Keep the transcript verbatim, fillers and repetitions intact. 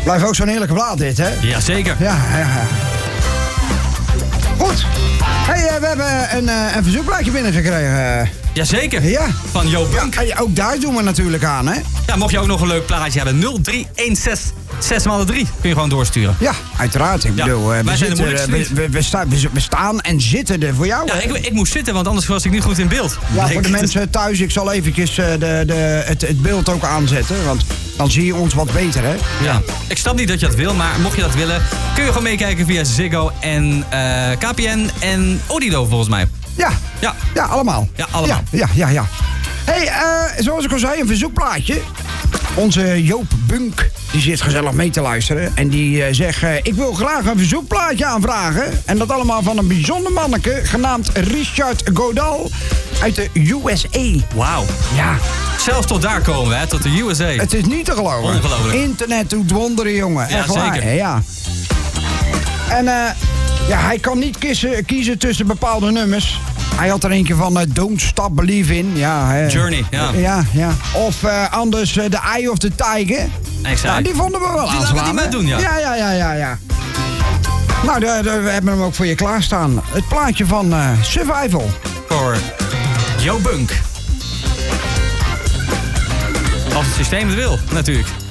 Blijft ook zo'n heerlijke plaat dit, hè? Jazeker. Ja, ja, ja. Goed. Hey, uh, we hebben een, uh, een verzoekplaatje binnengekregen. Jazeker. Ja. Van Jo Bunk. Ja, ook daar doen we natuurlijk aan, hè? Ja, mocht je ook nog een leuk plaatje hebben, nul drie een zes zes maal drie kun je gewoon doorsturen. Ja, uiteraard. Ik ja. bedoel, uh, we, Wij zijn zitten, de we, we, we, sta, we, we staan en zitten er voor jou. Ja, ik, ik moest zitten, want anders was ik niet goed in beeld. Ja, nee, voor de ik, mensen thuis, ik zal eventjes uh, de, de, het, het beeld ook aanzetten. Want dan zie je ons wat beter, hè? Ja. Ik snap niet dat je dat wil, maar mocht je dat willen, kun je gewoon meekijken via Ziggo en uh, K P N en Odido volgens mij. Ja, ja. ja allemaal. Ja, allemaal. Ja, ja, ja. ja. Hey, uh, zoals ik al zei, een verzoekplaatje. Onze Joop Bunk, die zit gezellig mee te luisteren. En die uh, zegt, uh, ik wil graag een verzoekplaatje aanvragen. En dat allemaal van een bijzonder manneke, genaamd Richard Godal uit de U S A. Wauw. Ja. Zelfs tot daar komen we, hè, tot de U S A. Het is niet te geloven. Ongelooflijk. Internet doet wonderen, jongen. Ja, echt waar. zeker. Ja. En uh, ja, hij kan niet kiezen, kiezen tussen bepaalde nummers. Hij had er eentje van uh, Don't Stop Believe In. Ja, hè. Journey, ja. Ja, ja. Of uh, anders uh, The Eye of the Tiger. Exact. Nou, die vonden we wel Die aanslaan. laten we die maar doen, ja. Ja, ja, ja, ja, ja. Nou, de, de, we hebben hem ook voor je klaarstaan. Het plaatje van uh, Survival. Voor Jo Bunk. Als het systeem het wil, natuurlijk.